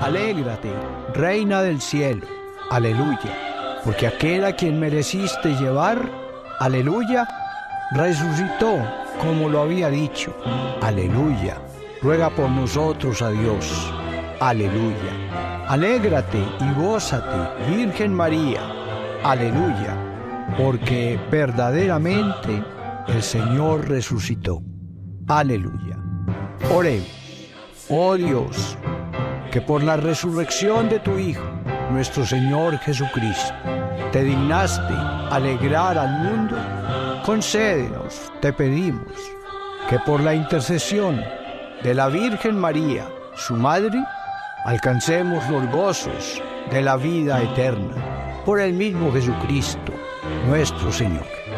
Alégrate, Reina del cielo. Aleluya. Porque aquel a quien mereciste llevar, aleluya, resucitó como lo había dicho. Aleluya. Ruega por nosotros a Dios. Aleluya. Alégrate y gózate, Virgen María. Aleluya. Porque verdaderamente el Señor resucitó. Aleluya. Oremos. Oh Dios, que por la resurrección de tu Hijo, nuestro Señor Jesucristo, te dignaste alegrar al mundo, concédenos, te pedimos, que por la intercesión de la Virgen María, su Madre, alcancemos los gozos de la vida eterna, por el mismo Jesucristo, nuestro Señor.